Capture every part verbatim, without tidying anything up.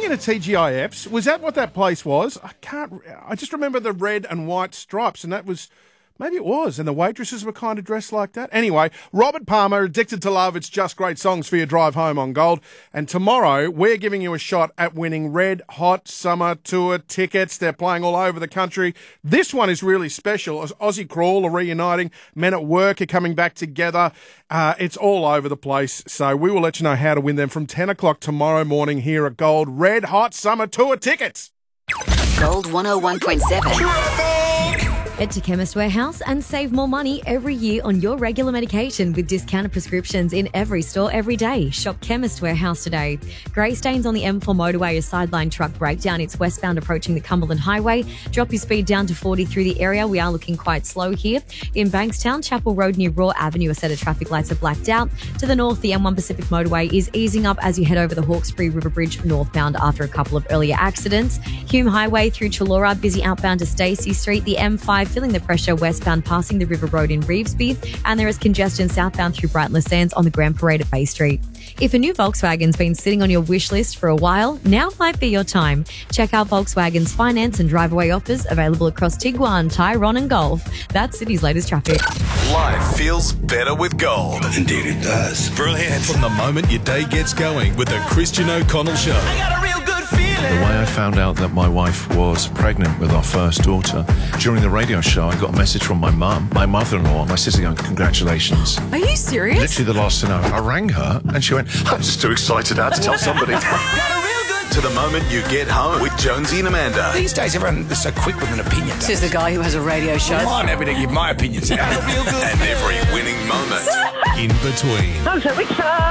been at T G I F's. Was that what that place was? I can't. I just remember the red and white stripes, and that was. Maybe it was, and the waitresses were kind of dressed like that. Anyway, Robert Palmer, Addicted to Love. It's just great songs for your drive home on Gold. And tomorrow, we're giving you a shot at winning Red Hot Summer Tour tickets. They're playing all over the country. This one is really special. As Aussie Crawl are reuniting. Men at Work are coming back together. Uh, it's all over the place. So we will let you know how to win them from ten o'clock tomorrow morning here at Gold. Red Hot Summer Tour tickets. Gold one oh one point seven. Head to Chemist Warehouse and save more money every year on your regular medication with discounted prescriptions in every store every day. Shop Chemist Warehouse today. Grey stains on the M four motorway, a sideline truck breakdown. It's westbound approaching the Cumberland Highway. Drop your speed down to forty through the area. We are looking quite slow here. In Bankstown, Chapel Road near Raw Avenue, a set of traffic lights are blacked out. To the north, the M one Pacific motorway is easing up as you head over the Hawkesbury River Bridge northbound after a couple of earlier accidents. Hume Highway through Chullora, busy outbound to Stacey Street. The M five feeling the pressure westbound passing the River Road in Revesby, and there is congestion southbound through Brighton Sands on the Grand Parade at Bay Street. If a new Volkswagen's been sitting on your wish list for a while, now might be your time. Check out Volkswagen's finance and drive-away offers available across Tiguan, Tyrone and Golf. That's City's latest traffic. Life feels better with Gold. Indeed it does. Brilliant. From the moment your day gets going with the Christian O'Connell Show. I got a real good feeling. The way I found out that my wife was pregnant with our first daughter, during the radio show, I got a message from my mum, my mother-in-law, my sister going, congratulations. Are you serious? Literally the last thing I, I rang her and she went, I'm just too excited, I had to tell somebody. Got a real good To the moment you get home with Jonesy and Amanda. These days, everyone is so quick with an opinion. Says the guy who has a radio show. Well, I'm happy to give my opinions out. real good And every winning moment in between. I'm so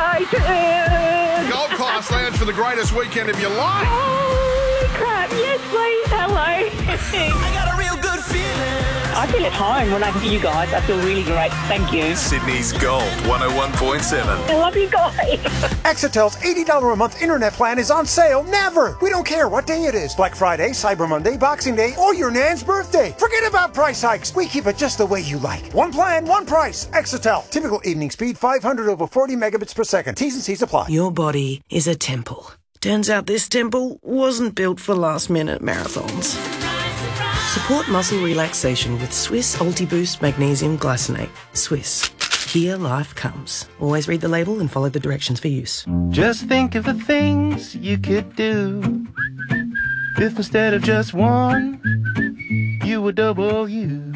excited! Gold Class Lounge for the greatest weekend of your life. Holy crap, yes please, hello. I got a real good feeling. I feel at home when I hear you guys. I feel really great, thank you. Sydney's Gold one oh one point seven. I love you guys. Exetel's eighty dollars a month internet plan is on sale never. We don't care what day it is. Black Friday, Cyber Monday, Boxing Day, or your nan's birthday. Forget about price hikes. We keep it just the way you like. One plan, one price. Exetel. Typical evening speed five hundred over forty megabits per second. T's and C's apply. Your body is a temple. Turns out this temple wasn't built for last-minute marathons. Support muscle relaxation with Swiss Ultiboost Magnesium Glycinate. Swiss. Here life comes. Always read the label and follow the directions for use. Just think of the things you could do if instead of just one, you were double you.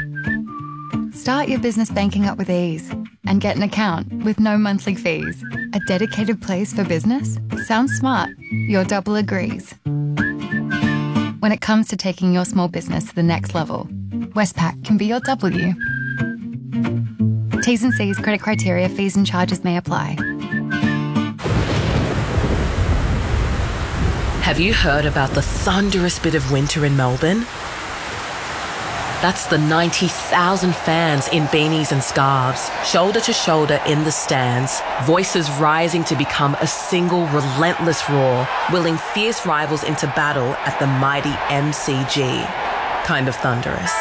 Start your business banking up with ease and get an account with no monthly fees. A dedicated place for business? Sounds smart. Your double agrees. When it comes to taking your small business to the next level, Westpac can be your W. T's and C's, credit criteria, fees and charges may apply. Have you heard about the thunderous bit of winter in Melbourne? That's the ninety thousand fans in beanies and scarves, shoulder to shoulder in the stands, voices rising to become a single relentless roar, willing fierce rivals into battle at the mighty M C G. Kind of thunderous.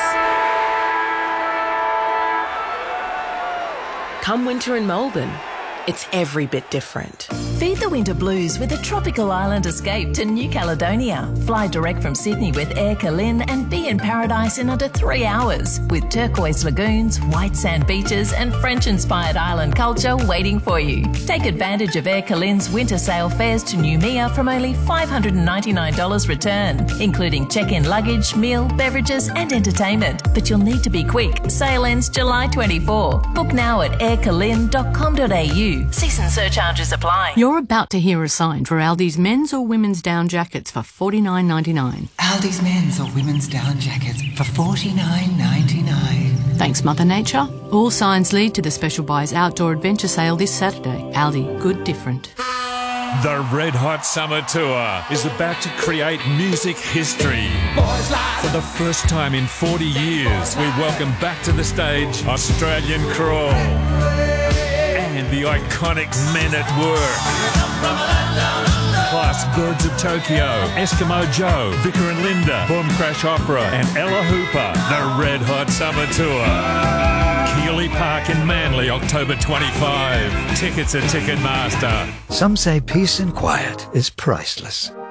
Come winter in Melbourne, it's every bit different. Feed the winter blues with a tropical island escape to New Caledonia. Fly direct from Sydney with Air Calin and be in paradise in under three hours with turquoise lagoons, white sand beaches and French-inspired island culture waiting for you. Take advantage of Air Calin's winter sale fares to Noumea from only five hundred ninety-nine dollars return, including check-in luggage, meal, beverages and entertainment. But you'll need to be quick. Sale ends July twenty-fourth. Book now at air calin dot com dot a u. Season surcharges apply. You're about to hear a sign for Aldi's men's or women's down jackets for forty-nine ninety-nine. Aldi's men's or women's down jackets for forty-nine ninety-nine. Thanks, Mother Nature. All signs lead to the Special Buys Outdoor Adventure Sale this Saturday. Aldi, good different. The Red Hot Summer Tour is about to create music history. For the first time in forty years, we welcome back to the stage Australian Crawl and the iconic Men at Work. Plus Birds of Tokyo, Eskimo Joe, Vicar and Linda, Boom Crash Opera and Ella Hooper. The Red Hot Summer Tour. Keeley Park in Manly, October twenty-fifth. Tickets at Ticketmaster. Some say peace and quiet is priceless.